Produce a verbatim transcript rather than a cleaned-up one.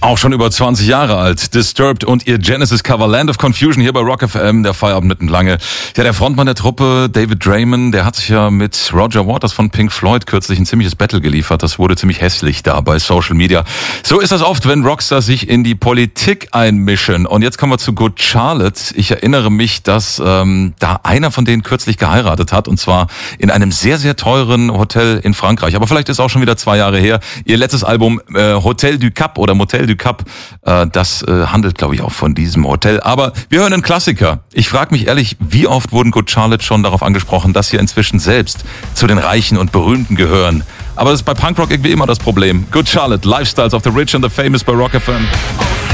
Auch schon über zwanzig Jahre alt. Disturbed und ihr Genesis-Cover Land of Confusion hier bei Rock F M, der Feierabend mitten lange. Ja, der Frontmann der Truppe, David Draiman, der hat sich ja mit Roger Waters von Pink Floyd kürzlich ein ziemliches Battle geliefert. Das wurde ziemlich hässlich da bei Social Media. So ist das oft, wenn Rockstars sich in die Politik einmischen. Und jetzt kommen wir zu Good Charlotte. Ich erinnere mich, dass ähm, da einer von denen kürzlich geheiratet hat. Und zwar in einem sehr, sehr teuren Hotel in Frankreich. Aber vielleicht ist auch schon wieder zwei Jahre her. Ihr letztes Album äh, Hotel du Cap oder Motel du Cup, äh, das äh, handelt, glaube ich, auch von diesem Hotel. Aber wir hören einen Klassiker. Ich frage mich ehrlich, wie oft wurden Good Charlotte schon darauf angesprochen, dass sie inzwischen selbst zu den Reichen und Berühmten gehören. Aber das ist bei Punkrock irgendwie immer das Problem. Good Charlotte, Lifestyles of the Rich and the Famous bei Rock F M.